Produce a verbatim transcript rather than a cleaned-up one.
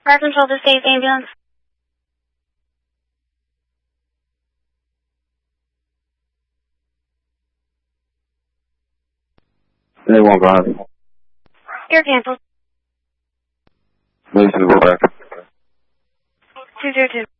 Fire control to state ambulance. They won't go ahead. You're canceled. Mason, go back. two zero two.